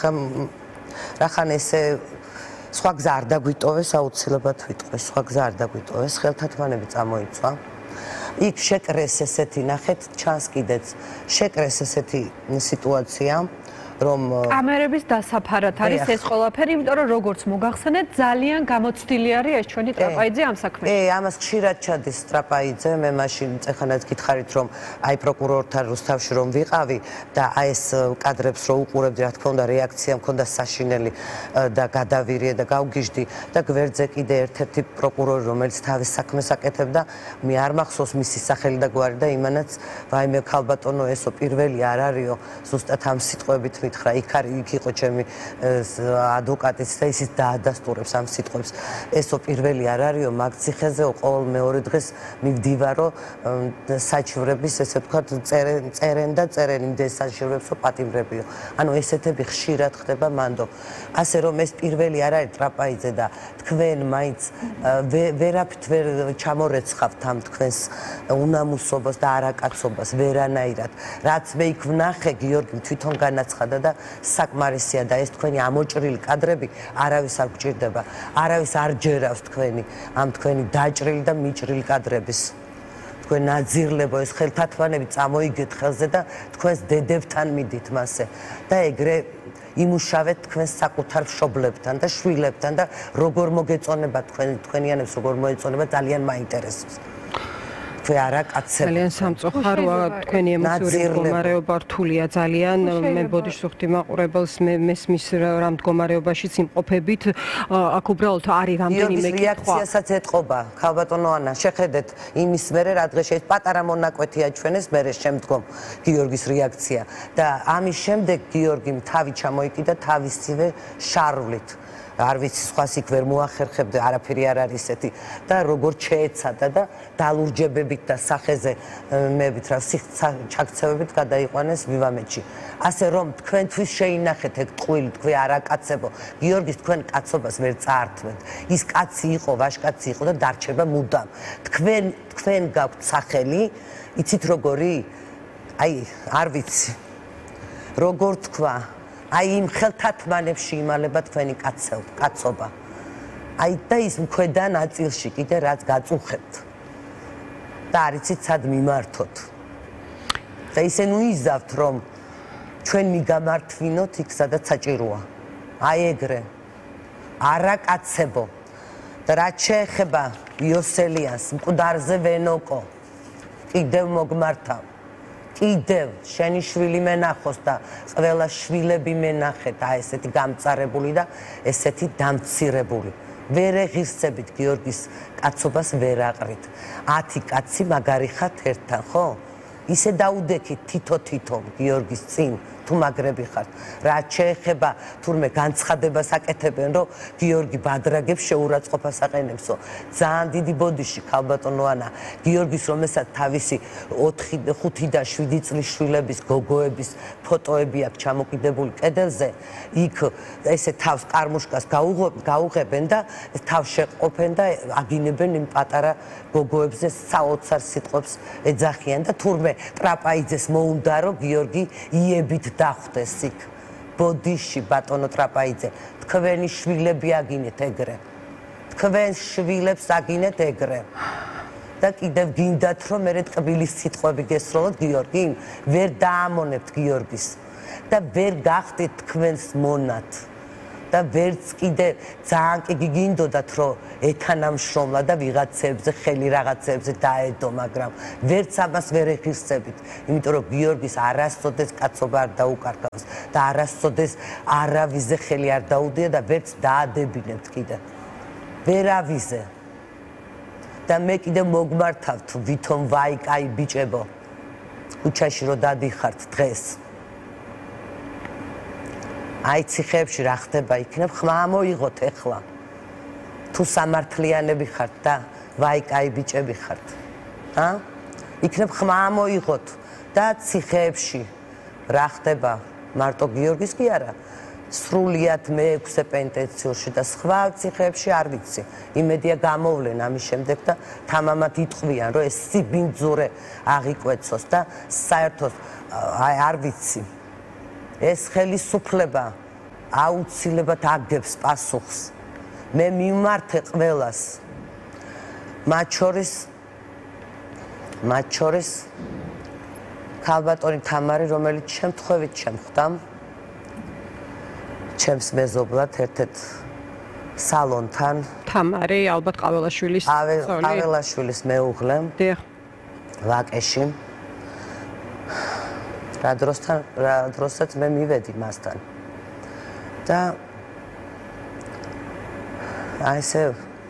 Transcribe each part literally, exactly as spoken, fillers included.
ეხლა რახან ესე სხვა გზა არ დაგვიტოვეს, აუცილებლად ვიტყვი, სხვა გზა არ დაგვიტოვეს, ხელთათმანები წამოიწვა. იქ შეკრეს ესეთი, ნახეთ, ჩანს კიდეც, შეკრეს ესეთი სიტუაცია, რომ კამერების დასაფარად არის ეს ყველაფერი, იმიტომ რომ როგორც მოგახსენეთ, ძალიან გამოცდილი არის ეს ჩვენი ტრაპაიძე ამ საქმეში. ე, ამას ხშირად ჩადის ტრაპაიძე, მე მაშინ წეხანაც გითხარით, რომ აი პროკურორთან რუსთავში რომ ვიყავი და აი ეს კადრებს რო უყურებდი, რა თქმა უნდა, რეაქცია მქონდა საშინელი და გადავირიე და გავგიჟდი და გვერდზე კიდე ერთ-ერთი პროკურორი, რომელიც თავის საქმეს აკეთებდა, მე არ მახსოვს მისი სახელი და გვარი და იმანაც ვაიმე ქალბატონო ესო პირველი არ არისო, ზუსტად ამ სიტყვებით მითხრა, იქ არის იქ იყო ჩემი ადვოკატიც და ისიც დაადასტურებს ამ სიტყვებს. ესო პირველი არ არისო, მაგ ციხეზეო ყოველ მეორე დღეს მივდივარო საჩივრების, ესე ვთქვათ, წერენ წერენ და წერენ იმდეს საჩივრებსო პატიმრებიო. ანუ ესეთები ხშირად ხდება მანდო. ასე რომ ეს პირველი არ არის ტრაპაიძე და თქვენ მაინც ვერაფრით ვერ ჩამორეცხავთ ამ თქვენს უნამუსობას და არაკაცობას ვერანაირად. რაც მე იქ ვნახე, გიორგი თვითონ განაცხადა და საკმარისია და ეს თქვენი ამოჭრილი კადრები არავის არ გჭირდება. არავის არ ჯერავს თქვენი ამ თქვენი დაჭრილი და მიჭრილი კადრების. თქვენ ნაძირლებო ეს ხელთათმანები წამოიგეთ ხელზე და თქვენს დედებთან მიდით მასე და ეგრე იმუშავეთ თქვენს საკუთარ მშობლებთან და შვილებთან და როგორ მოგეწონება თქვენ თქვენიანებს როგორ მოეწონება ძალიან მაინტერესებს. თქვენ არაკაცები. ძალიან სამწუხაროა თქვენი ემოციური მდგომარეობა რთულია ძალიან. მე ბოდიშს ვხვდი მაყურებელს, მე მესმის რა მდგომარეობაშიც იმყოფებით. აქ უბრალოდ არის რამდენიმე კითხვა. რეაქციასაც ეტყობა, ქალბატონო ანა, შეხედეთ იმის მერე რა დღეში ეს პატარა მონაკვეთი აჩვენეს, მერე შემდგომ გიორგის რეაქცია და ამის შემდეგ გიორგიმ თავი ჩამოიკიდა თავისივე შარვლით. არ ვიცი სხვას იქ ვერ მოახერხებდა, არაფერი არ არის ესეთი და როგორ შეეცადა და დალურჯებებით და სახეზე მებით რა ჩაქცევებით გადაიყვანეს ვივამეთში. ასე რომ თქვენთვის შეინახეთ ეგ ტყუილი, თქვენ არაკაცებო, გიორგის თქვენ კაცობას ვერ წაართმევთ. ის კაცი იყო, ვაჟკაცი იყო და დარჩება მუდამ. თქვენ თქვენ გაქვთ სახელი, იცით როგორი? აი, არ ვიცი. როგორ თქვა? აი იმ ხელთათმანებში იმალება თქვენი კაცობა. აი და ის მქვედა ნაწილში კიდე რაც გაწუხებთ. და არიცით სად მიმართოთ. და ისე ნუ იზავთ რომ ჩვენ მიგამართვინოთ იქ სადაც საჭიროა. აი ეგრე. არაკაცებო. და რაც შეეხება იოსელიანს მკვდარზე ვენოკო. კიდევ მოგმართავ. კიდევ შენი შვილი მენახოს და ყველა შვილები მენახეთ, აი ესეთი გამწარებული და ესეთი დამცირებული. ვერ ეღირსებით გიორგის კაცობას ვერ აყრით. ათი კაცი მაგარი ხართ ერთთან, ხო? ისე დაუდექით თითო-თითო გიორგის წინ, თუ მაგრები ხართ. რაც შეეხება თურმე განცხადებას აკეთებენ, რომ გიორგი ბადრაგებს შეურაცხყოფას აყენებსო. ძალიან დიდი ბოდიში ქალბატონო ანა, გიორგის რომელსაც თავისი ოთხი, ხუთი და შვიდი წლის შვილების, გოგოების ფოტოები აქვს ჩამოკიდებული კედელზე, იქ ესე თავს კარმუშკას გაუღებენ და თავს შეყופენ და აგინებენ იმ პატარა გოგოებზე საოცარ სიტყვებს ეძახიან და თურმე ტრაპაიძეს მოუნდა რომ გიორგი იებით დახვდეს იქ ბოდიში ბატონო ტრაპაიძე თქვენი შვილები აგინეთ ეგრე თქვენ შვილებს აგინეთ ეგრე და კიდევ გინდათ რომ მე ტყბილის სიტყვები გესროლოთ გიორგი ვერ დაამონებთ გიორგის და ვერ გახდეთ თქვენს მონად და ვერც კიდე ძალიან კი გიგინდოდათ რომ ეთანამშრომლა და ვიღაცებზე ხელი რაღაცებზე დაედო მაგრამ ვერც ამას ვერ ეხირსებით იმიტომ რომ გიორგის არასოდეს კაცობა არ დაუკარგავს და არასოდეს არავიზე ხელი არ დაუდია და ვერც დაადებინებთ კიდე ვერავიზე და მე კიდე მოგმართავთ ვითომ ვაი კაი ბიჭებო ქუჩაში რო დადიხართ დღეს აი ციხეებში რა ხდება იქნებ ხმა მოიღოთ ეხლა თუ სამართლიანები ხართ და ვაი კაი ბიჭები ხართ ა იქნებ ხმა მოიღოთ და ციხეებში რა ხდება მარტო გიორგის კი არა სრულიად მეექვსე პენტენციურში და სხვა ციხეებში არ ვიცი იმედია გამოვლენ ამის შემდეგ და თამამად იტყვიან რომ ეს სიბინძურე აღიკვეცოს და საერთოდ აი არ ვიცი ეს ხელისუფლება აუცილებლად აგებს პასუხს. მე მიმართე ყველას. მათ შორის მათ შორის ქალბატონი თამარი, რომელიც შემთხვევით შემხვდა ჩემს მეზობლად ერთ-ერთ სალონთან. თამარი ალბათ ყაველაშვილის წოლი. ყაველაშვილის მეუღლე. დიახ. ვაკეში. რა დროსთან რა დროსაც მე მივედი მასთან. და აი ესე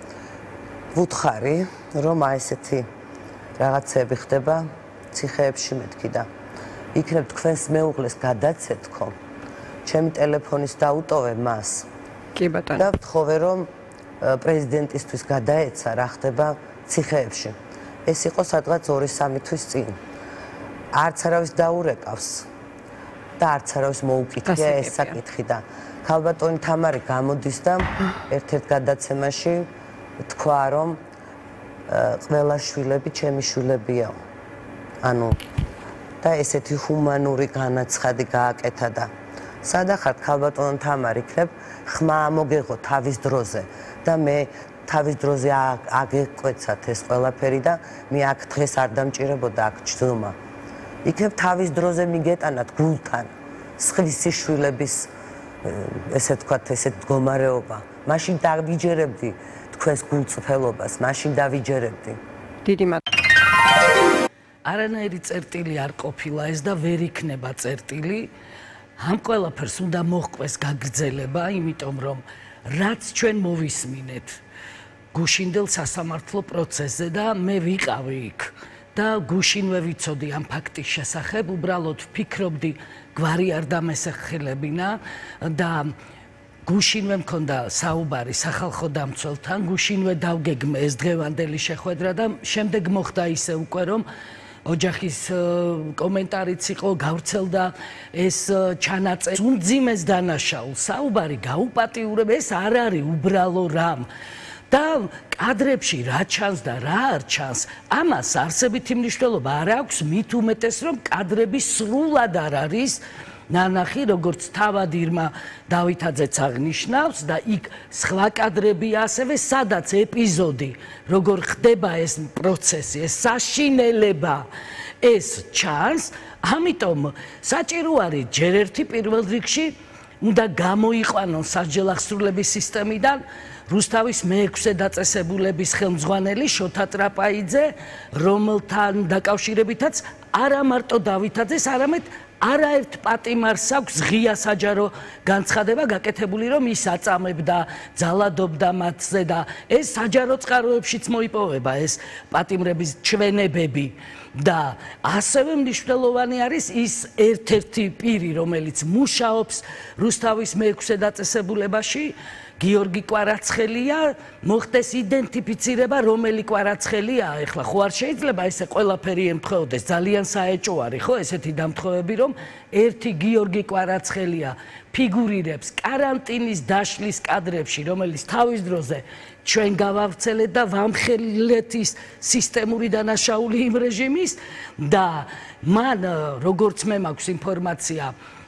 ვუთხარი, რომ აი ესეთი რაღაცები ხდება ციხეებში მეთქი და იქნებ თქვენს მეუღლეს გადაცეთქო. ჩემი ტელეფონის დაუტოვე მას. კი ბატონო. და ვთხოვე რომ პრეზიდენტისთვის გადაეცა რა ხდება ციხეებში. ეს იყო სადღაც ორი სამი თვის წინ. არც არავის დაურეკავს და არც არავის მოუკითხია ეს საკითხი და ქალბატონი თამარი გამოდის და ერთ-ერთ გადაცემაში თქვა რომ ყველა შვილები ჩემი შვილებია. ანუ და ესეთი ჰუმანური განაცხადი გააკეთა და სადახართ ქალბატონო თამარი იქნებ ხმა მოგეღო თავის დროზე და მე თავის დროზე აგეკვეცათ ეს ყველაფერი და მე აქ დღეს არ დამჭირებოდა აქ ჯდომა. იქნებ თავის დროზე მიგეტანათ გულთან სხვისი შვილების ესე თქვათ ესეთ მდგომარეობა. მაშინ დავიჯერებდი თქვენს გულწრფელობას, მაშინ დავიჯერებდი. დიდი მადლობა. არანაირი წერტილი არ ყოფილა ეს და ვერ იქნება წერტილი. ამ ყველაფერს უნდა მოჰყვეს გაგრძელება, იმიტომ რომ რაც ჩვენ მოვისმინეთ გუშინდელ სასამართლო პროცესზე და მე ვიყავი იქ და გუშინვე ვიცოდი ამ ფაქტის შესახებ, უბრალოდ ვფიქრობდი გვარი არ დამესახელებინა და გუშინვე მქონდა საუბარი სახალხო დამცველთან, გუშინვე დავგეგმე ეს დღევანდელი შეხვედრა და შემდეგ მოხდა ისე უკვე რომ ოჯახის კომენტარიც იყო, გავრცელდა ეს ჩანაწერი. უმძიმეს დანაშაულ საუბარი გაუპატიურება, ეს არ არის უბრალო რამ. და კადრებში რა ჩანს და რა არ ჩანს, ამას არსებითი მნიშვნელობა არ აქვს, მით უმეტეს რომ კადრები სრულად არ არის ნანახი, როგორც თავად ირმა დავითაძეც აღნიშნავს და იქ სხვა კადრებია ასევე, სადაც ეპიზოდი, როგორ ხდება ეს პროცესი, ეს საშინელება, ეს ჩანს, ამიტომ საჭირო არის ჯერ ერთი პირველ რიგში უნდა გამოიყვანონ სასჯელახსრულების სისტემიდან რუსთავის მეექვსე დაწესებულების ხელმძღვანელი შოთა ტრაპაიძე, რომელთან დაკავშირებითაც არა მარტო დავითაძეს, არამედ არაერთ პატიმარს აქვს ღია საჯარო განცხადება გაკეთებული, რომ ის აწამებდა, ძალადობდა მათზე და ეს საჯარო წყაროებშიც მოიპოვება ეს პატიმრების ჩვენებები. და ასევე მნიშვნელოვანი არის ის ერთ-ერთი პირი, რომელიც მუშაობს რუსთავის მეექვსე დაწესებულებაში, გიორგი კვარაცხელია, მოხდეს იდენტიფიცირება, რომელი კვარაცხელია, ეხლა ხო არ შეიძლება ესე ყველაფერი ემთხვეოდეს, ძალიან საეჭო არის, ხო, ესეთი დამთხოვები, რომ ერთი გიორგი კვარაცხელია ფიგურირებს კარანტინის დაშლის კადრებში, რომელიც თავის დროზე ჩვენ გავავრცელეთ და ვამხელეთ ის სისტემური დანაშაული იმ რეჟიმის და მან როგორც მე მაქვს ინფორმაცია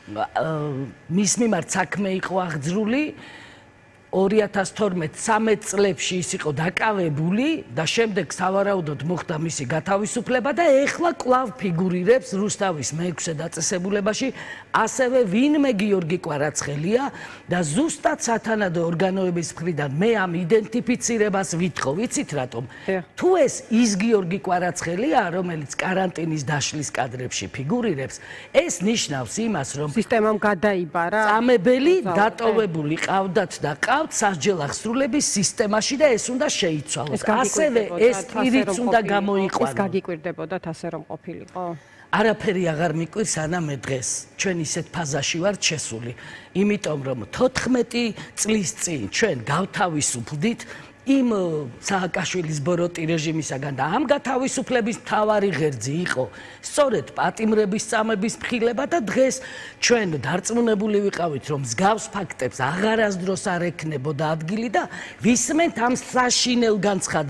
მის მიმართ საქმე იყო აღძრული ორი ათას თორმეტ სამეტ წლებში ის იყო დაკავებული და შემდეგ სავარაუდოდ მოხდა მისი გათავისუფლება და ეხლა კვლავ ფიგურირებს რუსთავის მეექვსე დაწესებულებაში ასევე ვინმე გიორგი კვარაცხელია და ზუსტად სათანადო ორგანოების მხრიდან მე ამ იდენტიფიცირებას ვითხოვ, ვიცით რატომ? თუ ეს ის გიორგი კვარაცხელია, რომელიც კარანტინის დაშლის კადრებში ფიგურირებს, ეს ნიშნავს იმას, რომ სისტემამ გადაიბარა წამებელი დატოვებული ყავდათ და ყავთ სასჯელახსრულების სისტემაში და ეს უნდა შეიცვალოს. ასევე ეს პირიც უნდა გამოიყვანოს. ეს გაგიკვირდებოდათ ასე რომ ყოფილიყო? არაფერი აღარ მიკვირს ანამე დღეს. ჩვენ ისეთ ფაზაში ვართ შესული. იმიტომ რომ თოთხმეტი წლის წინ ჩვენ გავთავისუფლდით იმ სააკაშვილის ბოროტი რეჟიმისაგან და ამ გათავისუფლების მთავარი ღერძი იყო სწორედ პატიმრების წამების მხილება და დღეს ჩვენ დარწმუნებული ვიყავით რომ მსგავს ფაქტებს აღარასდროს არ ექნებოდა ადგილი და ვისმენთ ამ საშინელ განცხადებას